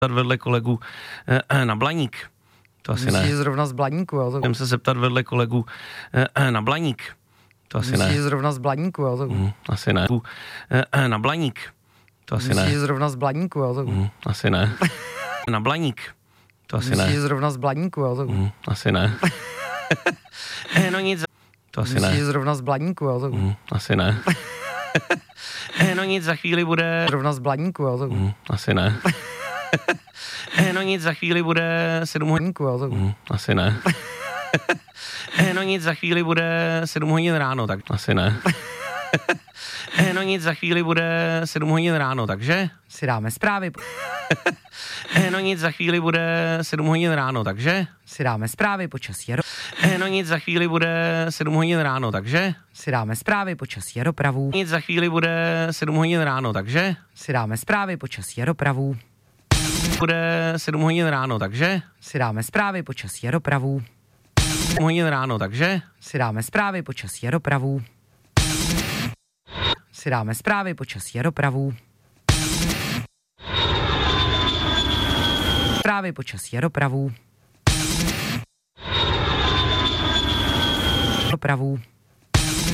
vedle kolegu na Blaník. To asi Myslíš, ne. že zrovna z Blaníku, jo? Jdem se zeptat vedle kolegu na Blaník. To asi Myslíš, ne. že zrovna z Blaníku, jo? Asi ne. Na Blaník. To asi Myslíš, ne. že zrovna z Blaníku, jo? Asi ne. Na Blaník. To asi Myslíš, ne. že zrovna z Blaníku, jo? Asi ne. No nic. To asi Myslíš, ne. že zrovna z Blaníku, jo? Asi ne. No nic, za chvíli bude... Zrovna z Blaníku, jo? Asi ne. No nic, za chvíli bude 7 hodin. Blaníku, jo? Asi ne. No nic, za chvíli bude 7 hodin ráno, tak asi ne. No nic, za chvíli bude 7 hodin ráno, takže? Si dáme zprávy. No nic, za chvíli bude 7 hodin ráno, takže? Si dáme zprávy počasí a No nic, za chvíli bude 7 hodin ráno, takže? si dáme zprávy počasí a dopravu. Nic, za chvíli bude 7 hodin ráno, takže? Si dáme zprávy počasí a dopravu. Bude 7 hodin ráno, takže? Si dáme zprávy počasí a dopravu. 7 hodin ráno, takže? Si dáme zprávy počasí a dopravu. Si dáme zprávy počasí a dopravu. Zprávy počasí a dopravu. Dopravu.